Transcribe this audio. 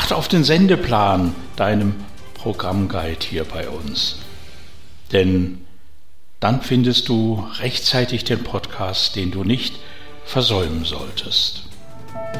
Achte auf den Sendeplan, deinem Programmguide hier bei uns. Denn dann findest du rechtzeitig den Podcast, den du nicht versäumen solltest.